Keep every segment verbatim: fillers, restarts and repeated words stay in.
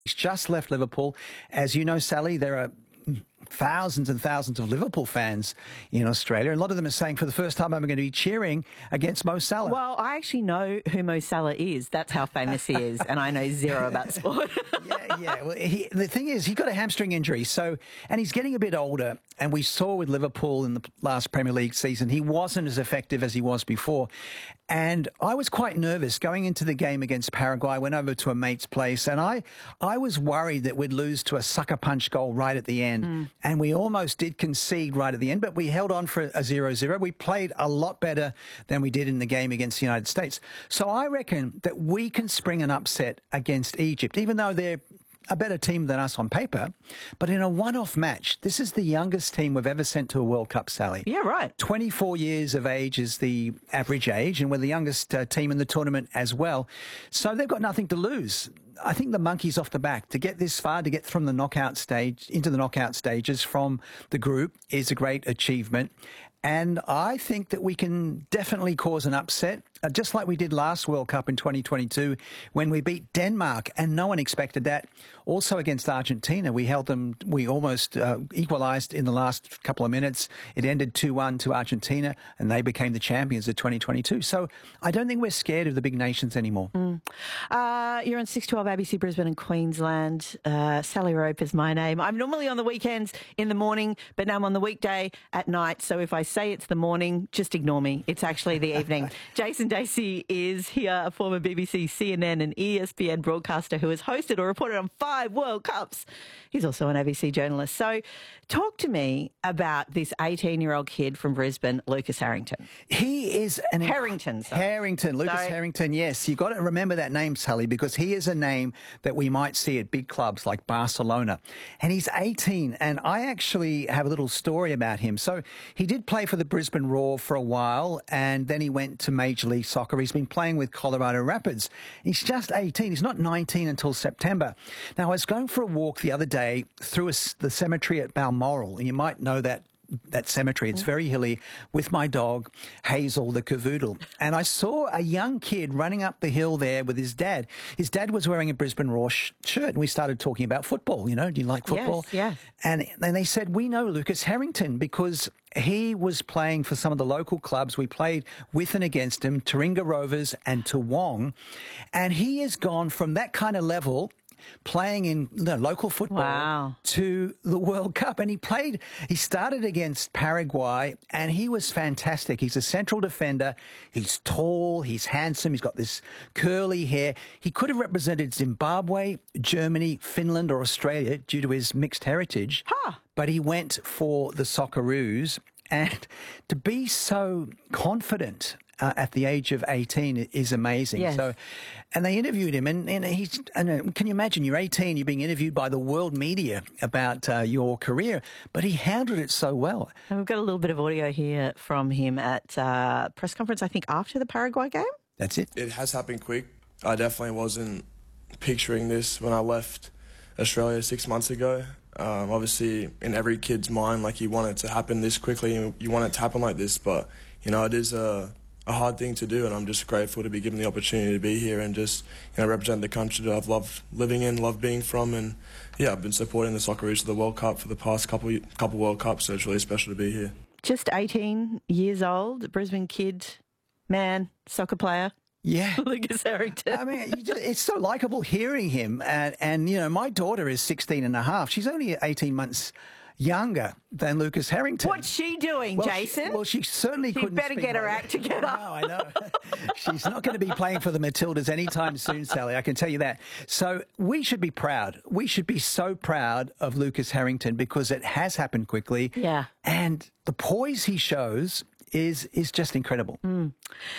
He's just left Liverpool. As you know, Sally, there are thousands and thousands of Liverpool fans in Australia. A lot of them are saying, for the first time, I'm going to be cheering against Mo Salah. Well, I actually know who Mo Salah is. That's how famous he is, and I know zero about sport. yeah, yeah. Well, he, the thing is, he got a hamstring injury, so and he's getting a bit older. And we saw with Liverpool in the last Premier League season, he wasn't as effective as he was before. And I was quite nervous going into the game against Paraguay. I went over to a mate's place, and I, I was worried that we'd lose to a sucker punch goal right at the end. Mm. And we almost did concede right at the end, but we held on for a zero zero. We played a lot better than we did in the game against the United States. So I reckon that we can spring an upset against Egypt, even though they're a better team than us on paper. But in a one-off match, this is the youngest team we've ever sent to a World Cup, Sally. Yeah, right. twenty-four years of age is the average age, and we're the youngest uh, team in the tournament as well. So they've got nothing to lose. I think the monkey's off the back. To get this far, to get from the knockout stage into the knockout stages from the group is a great achievement. And I think that we can definitely cause an upset, uh, just like we did last World Cup in twenty twenty-two when we beat Denmark, and no one expected that. Also against Argentina, we held them, we almost uh, equalised in the last couple of minutes. It ended two one to Argentina, and they became the champions of twenty twenty-two. So I don't think we're scared of the big nations anymore. Mm. Uh, you're on six twelve A B C Brisbane and Queensland. Uh, Sally Rope is my name. I'm normally on the weekends in the morning, but now I'm on the weekday at night. So if I say it's the morning, just ignore me. It's actually the evening. Jason Dacey is here, a former B B C, C N N and E S P N broadcaster who has hosted or reported on five World Cups. He's also an A B C journalist. So talk to me about this eighteen-year-old kid from Brisbane, Lucas Harrington. He is an... Harrington. Sorry. Harrington, Lucas sorry. Harrington, yes. You've got to remember that name, Sally, because he is a name that we might see at big clubs like Barcelona. And he's eighteen, and I actually have a little story about him. So he did play for the Brisbane Roar for a while, and then he went to Major League Soccer. He's been playing with Colorado Rapids. He's just eighteen. He's not nineteen until September. Now, I was going for a walk the other day through a, the cemetery at Balmoral, and you might know that that cemetery. It's very hilly, with my dog, Hazel, the cavoodle. And I saw a young kid running up the hill there with his dad. His dad was wearing a Brisbane Roar sh shirt, and we started talking about football. You know, do you like football? Yes, yes. And then they said, we know Lucas Harrington because he was playing for some of the local clubs. We played with and against him, Taringa Rovers and Toowong. And he has gone from that kind of level, playing in you know, local football, wow, to the World Cup. And he played, he started against Paraguay, and he was fantastic. He's a central defender. He's tall, he's handsome, he's got this curly hair. He could have represented Zimbabwe, Germany, Finland, or Australia due to his mixed heritage. Huh. But he went for the Socceroos. And to be so confident uh, at the age of eighteen is amazing. Yes. So, and they interviewed him, and, and he's. And can you imagine? You're eighteen, you're being interviewed by the world media about uh, your career, but he handled it so well. And we've got a little bit of audio here from him at uh, press conference, I think, after the Paraguay game. That's it. It has happened quick. I definitely wasn't picturing this when I left Australia six months ago. Um, obviously, in every kid's mind, like you want it to happen this quickly, and you want it to happen like this. But you know, it is a, a hard thing to do, and I'm just grateful to be given the opportunity to be here and just you know represent the country that I've loved living in, loved being from, and yeah, I've been supporting the Socceroos to the World Cup for the past couple couple World Cups, so it's really special to be here. Just eighteen years old, Brisbane kid, man, soccer player. Yeah. Lucas Harrington. I mean, you just, it's so likeable hearing him. And, and, you know, my daughter is sixteen and a half. She's only eighteen months younger than Lucas Harrington. What's she doing, well, Jason? She, well, she certainly you couldn't. You better get her like act together. No, I know. She's not going to be playing for the Matildas anytime soon, Sally. I can tell you that. So we should be proud. We should be so proud of Lucas Harrington because it has happened quickly. Yeah. And the poise he shows is is just incredible. Mm.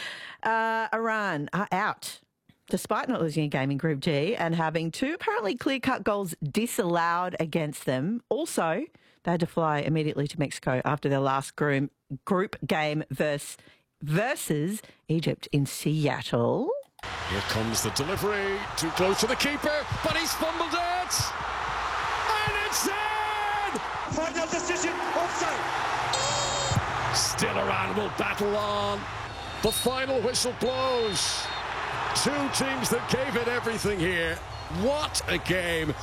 Uh, Iran are out, despite not losing a game in Group G and having two apparently clear-cut goals disallowed against them. Also, they had to fly immediately to Mexico after their last group, group game versus, versus Egypt in Seattle. Here comes the delivery, too close to the keeper, but he's fumbled it! And it's in! Final decision, offside! Still Iran will battle on. The final whistle blows. Two teams that gave it everything here. What a game.